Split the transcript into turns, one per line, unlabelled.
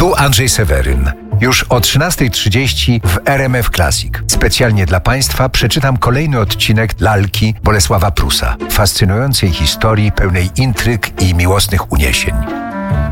Tu Andrzej Seweryn. Już o 13:30 w RMF Classic. Specjalnie dla Państwa przeczytam kolejny odcinek Lalki Bolesława Prusa. Fascynującej historii pełnej intryg i miłosnych uniesień.